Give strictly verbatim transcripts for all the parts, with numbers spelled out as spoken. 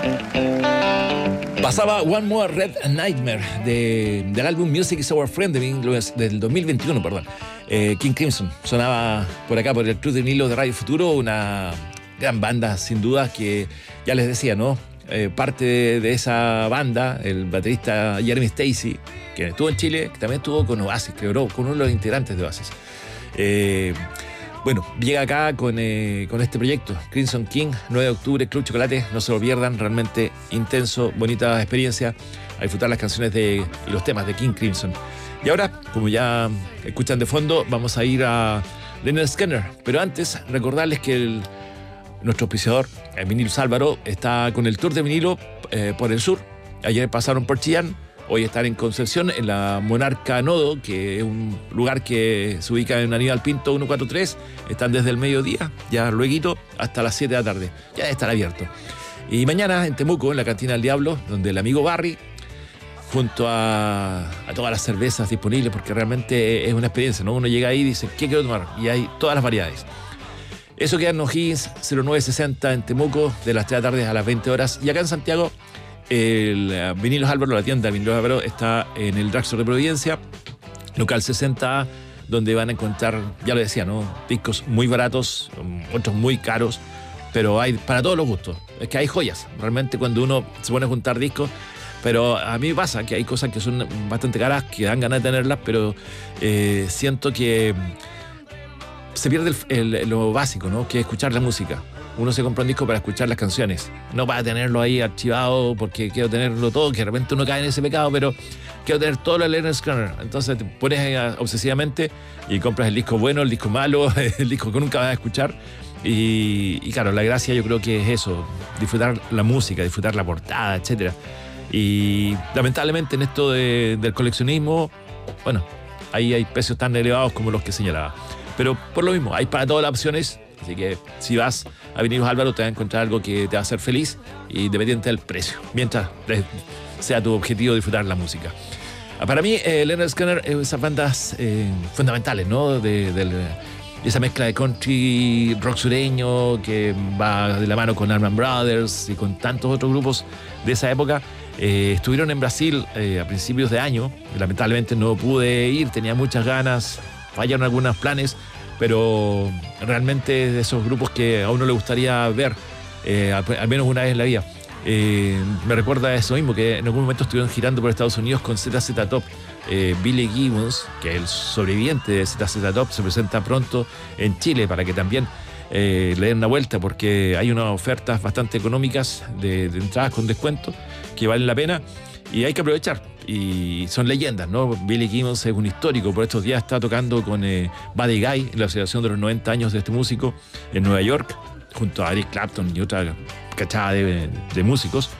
Pasaba One More Red Nightmare de, del álbum Music is Our Friend de, del dos mil veintiuno, perdón. Eh, King Crimson sonaba por acá por el Club de Vinilo de Radio Futuro, una gran banda sin duda que ya les decía, ¿no? Eh, parte de, de esa banda, el baterista Jeremy Stacy, que estuvo en Chile, que también estuvo con Oasis, creo, con uno de los integrantes de Oasis. Eh, Bueno, llega acá con, eh, con este proyecto, Crimson King, nueve de octubre, Club Chocolate, no se lo pierdan, realmente intenso, bonita experiencia, a disfrutar las canciones de, y los temas de King Crimson. Y ahora, como ya escuchan de fondo, vamos a ir a Lynyrd Skynyrd, pero antes recordarles que el, nuestro auspiciador, el Vinilos Álvaro, está con el tour de vinilo eh, por el sur. Ayer pasaron por Chillán. Hoy están en Concepción, en la Monarca Nodo, que es un lugar que se ubica en Aníbal Pinto ciento cuarenta y tres. Están desde el mediodía, ya luego, hasta las siete de la tarde. Ya debe estar abierto. Y mañana en Temuco, en la Cantina del Diablo, donde el amigo Barry, junto a, a todas las cervezas disponibles, porque realmente es una experiencia, ¿no? Uno llega ahí y dice, ¿qué quiero tomar? Y hay todas las variedades. Eso queda en O'Higgins, cero nueve sesenta en Temuco, de las tres de la tarde a las veinte horas. Y acá en Santiago, el uh, Vinilos Álvaro, la tienda Vinilos Álvaro, está en el Drugstore de Providencia, local sesenta A, donde van a encontrar, ya lo decía, ¿no? Discos muy baratos, otros muy caros, pero hay para todos los gustos. Es que hay joyas, realmente cuando uno se pone a juntar discos, pero a mí me pasa que hay cosas que son bastante caras, que dan ganas de tenerlas, pero eh, siento que se pierde el, el, lo básico, ¿no? Que es escuchar la música. Uno se compra un disco para escuchar las canciones, no para tenerlo ahí archivado porque quiero tenerlo todo, que de repente uno cae en ese pecado, pero quiero tener todo lo de Lynyrd Skynyrd. Entonces te pones ahí obsesivamente y compras el disco bueno, el disco malo, el disco que nunca vas a escuchar. Y, y claro, la gracia yo creo que es eso, disfrutar la música, disfrutar la portada, etcétera. Y lamentablemente en esto de, del coleccionismo, bueno, ahí hay precios tan elevados como los que señalaba. Pero por lo mismo, hay para todas las opciones. Así que si vas a Vinilos Álvaro te vas a encontrar algo que te va a hacer feliz, independiente del precio, mientras sea tu objetivo disfrutar la música. Para mí, eh, Lynyrd Skynyrd es esas bandas eh, fundamentales, ¿no? De, de, de esa mezcla de country, rock sureño, que va de la mano con Allman Brothers y con tantos otros grupos de esa época. Eh, estuvieron en Brasil eh, a principios de año. Lamentablemente no pude ir, tenía muchas ganas, fallaron algunos planes, pero realmente de esos grupos que a uno le gustaría ver eh, al, al menos una vez en la vida. Eh, me recuerda eso mismo, que en algún momento estuvieron girando por Estados Unidos con Z Z Top. eh, Billy Gibbons, que es el sobreviviente de Z Z Top, se presenta pronto en Chile para que también eh, le den una vuelta, porque hay unas ofertas bastante económicas de, de entradas con descuento que valen la pena y hay que aprovechar. Y son leyendas, ¿no? Billy Gibbons es un histórico, por estos días está tocando con eh, Buddy Guy en la celebración de los noventa años de este músico en Nueva York, junto a Eric Clapton y otra cachada de, de músicos.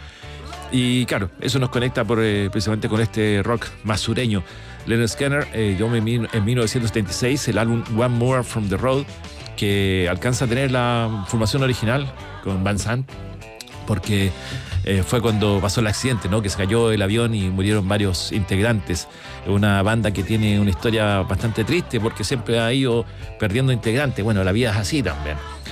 Y claro, eso nos conecta por, eh, precisamente con este rock más sureño. Lynyrd Skynyrd, eh, yo me en mil novecientos setenta y seis, el álbum One More From The Road, que alcanza a tener la formación original con Van Sant, porque eh, fue cuando pasó el accidente, ¿no? Que se cayó el avión y murieron varios integrantes. Una banda que tiene una historia bastante triste porque siempre ha ido perdiendo integrantes. Bueno, la vida es así también.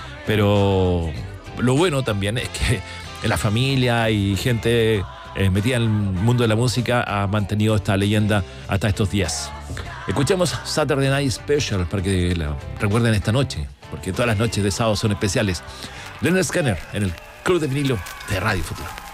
Pero lo bueno también es que la familia y gente eh, metida en el mundo de la música ha mantenido esta leyenda hasta estos días. Escuchemos Saturday Night Special para que la recuerden esta noche, porque todas las noches de sábado son especiales. Lynyrd Skynyrd en el Club de Vinilo de Radio Futuro.